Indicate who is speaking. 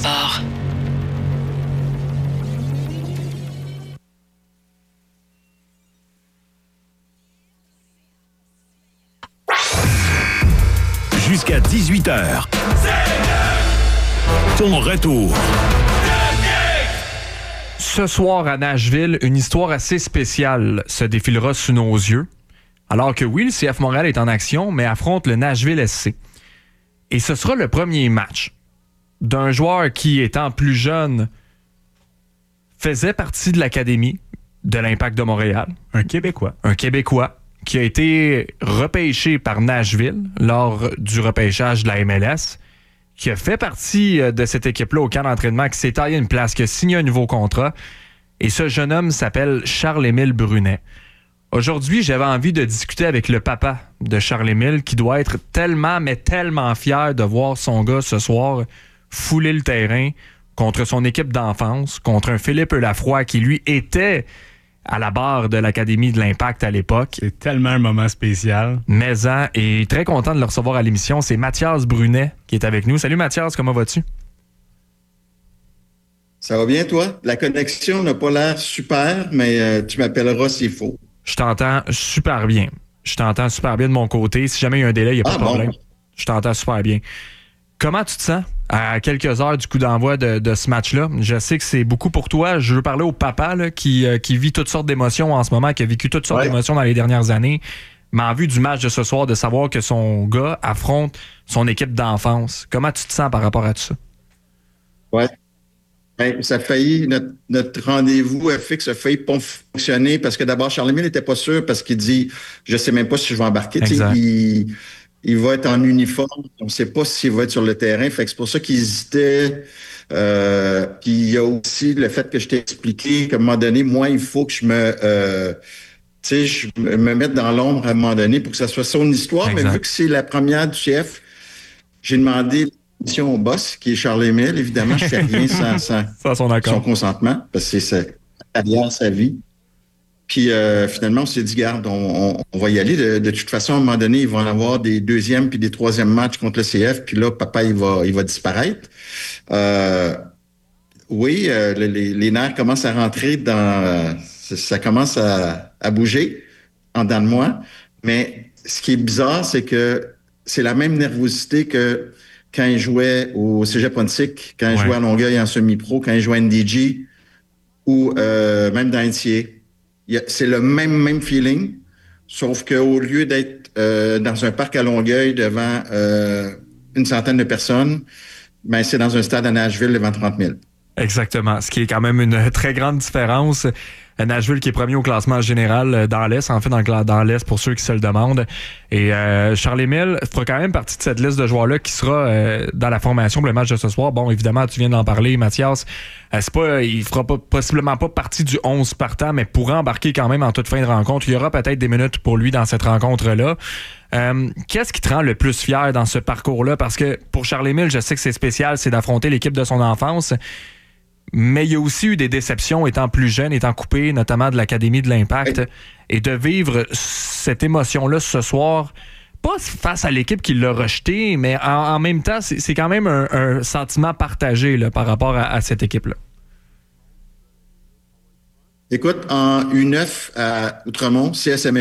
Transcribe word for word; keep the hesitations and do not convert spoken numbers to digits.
Speaker 1: Sport.
Speaker 2: Jusqu'à dix-huit heures. Ton retour.
Speaker 3: Ce soir à Nashville, une histoire assez spéciale se défilera sous nos yeux. Alors que oui, le C F Montréal est en action, mais affronte le Nashville S C. Et ce sera le premier match d'un joueur qui, étant plus jeune, faisait partie de l'académie de l'Impact de Montréal.
Speaker 4: Un Québécois.
Speaker 3: Un Québécois qui a été repêché par Nashville lors du repêchage de la M L S, qui a fait partie de cette équipe-là au camp d'entraînement, qui s'est taillé une place, qui a signé un nouveau contrat. Et ce jeune homme s'appelle Charles-Émile Brunet. Aujourd'hui, j'avais envie de discuter avec le papa de Charles-Émile, qui doit être tellement, mais tellement fier de voir son gars ce soir fouler le terrain contre son équipe d'enfance, contre un Philippe Lafroy qui, lui, était à la barre de l'Académie de l'Impact à l'époque.
Speaker 4: C'est tellement un moment spécial.
Speaker 3: Mais-en, et très content de le recevoir à l'émission. C'est Mathias Brunet qui est avec nous. Salut Mathias, comment vas-tu?
Speaker 5: Ça va bien, toi? La connexion n'a pas l'air super, mais euh, tu m'appelleras s'il faut.
Speaker 3: Je t'entends super bien. Je t'entends super bien de mon côté. Si jamais il y a un délai, il n'y a pas
Speaker 5: ah,
Speaker 3: de problème.
Speaker 5: Bon.
Speaker 3: Je t'entends super bien. Comment tu te sens à quelques heures du coup d'envoi de, de ce match-là? Je sais que c'est beaucoup pour toi. Je veux parler au papa là, qui, euh, qui vit toutes sortes d'émotions en ce moment, qui a vécu toutes sortes ouais. d'émotions dans les dernières années. Mais en vue du match de ce soir, de savoir que son gars affronte son équipe d'enfance, comment tu te sens par rapport à tout ça?
Speaker 5: Ouais. Ben, ça a failli, notre, notre rendez-vous fixe a failli pas fonctionner parce que d'abord, Charles-Émile n'était pas sûr parce qu'il dit « Je sais même pas si je vais embarquer. » Il, il va être en uniforme. On ne sait pas s'il va être sur le terrain. Fait que c'est pour ça qu'il hésitait. Euh, puis il y a aussi le fait que je t'ai expliqué qu'à un moment donné, moi, il faut que je me... Euh, tu sais, je me mette dans l'ombre à un moment donné pour que ça soit son histoire. Exact. Mais vu que c'est la première du chef, j'ai demandé... au boss, qui est Charles-Émile, évidemment, je fais rien sans, sans,
Speaker 3: sans son,
Speaker 5: son consentement, parce que c'est sa carrière, sa vie. Puis euh, finalement, on s'est dit, garde, on, on, on va y aller. De, de toute façon, à un moment donné, ils vont avoir des deuxièmes puis des troisièmes matchs contre le C F, puis là, papa, il va, il va disparaître. Euh, oui, euh, les, les nerfs commencent à rentrer dans... Euh, ça commence à, à bouger en dedans de moi, mais ce qui est bizarre, c'est que c'est la même nervosité que quand il jouait au Cégep Pontic, quand il ouais. jouait à Longueuil en semi-pro, quand il jouait à N D G ou euh, même dans N C A. C'est le même, même feeling, sauf qu'au lieu d'être euh, dans un parc à Longueuil devant euh, une centaine de personnes, ben c'est dans un stade à Nashville devant trente mille.
Speaker 3: Exactement, ce qui est quand même une très grande différence. Nashville qui est premier au classement général dans l'Est, en fait dans, dans l'Est pour ceux qui se le demandent. Et euh, Charles-Émile fera quand même partie de cette liste de joueurs-là qui sera euh, dans la formation pour le match de ce soir. Bon, évidemment, tu viens d'en parler, Mathias. Euh, c'est pas, il fera pas, possiblement pas partie du onze partant, mais pourra embarquer quand même en toute fin de rencontre. Il y aura peut-être des minutes pour lui dans cette rencontre-là. Euh, qu'est-ce qui te rend le plus fier dans ce parcours-là? Parce que pour Charles-Émile, je sais que c'est spécial, c'est d'affronter l'équipe de son enfance. Mais il y a aussi eu des déceptions étant plus jeune, étant coupé notamment de l'Académie de l'Impact. Oui. Et de vivre cette émotion-là ce soir, pas face à l'équipe qui l'a rejeté, mais en, en même temps, c'est, c'est quand même un, un sentiment partagé là, par rapport à, à cette équipe-là.
Speaker 5: Écoute, en U neuf à Outremont, C S M